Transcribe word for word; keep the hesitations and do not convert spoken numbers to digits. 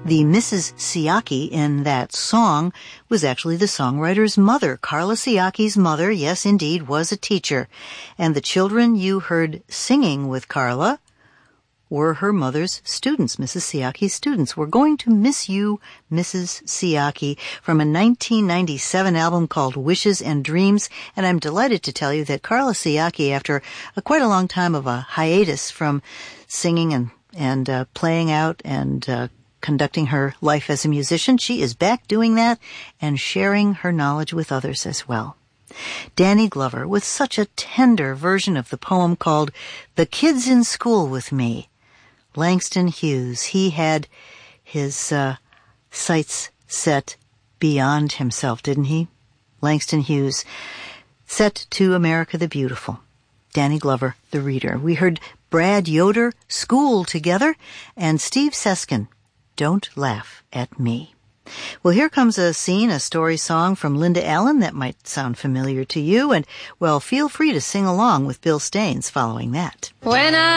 The Missus Siaki in that song was actually the songwriter's mother. Carla Siaki's mother, yes indeed, was a teacher. And the children you heard singing with Carla were her mother's students, Missus Siaki's students. We're going to miss you, Missus Siaki, from a nineteen ninety-seven album called Wishes and Dreams. And I'm delighted to tell you that Carla Siaki, after a, quite a long time of a hiatus from singing and, and uh, playing out and uh, conducting her life as a musician, she is back doing that and sharing her knowledge with others as well. Danny Glover with such a tender version of the poem called The Kids in School with Me. Langston Hughes, he had his uh, sights set beyond himself, didn't he? Langston Hughes, set to America the Beautiful. Danny Glover, the reader. We heard Brad Yoder, School Together, and Steve Seskin, Don't Laugh at Me. Well, here comes a scene, a story song from Linda Allen that might sound familiar to you, and, well, feel free to sing along with Bill Staines following that. When I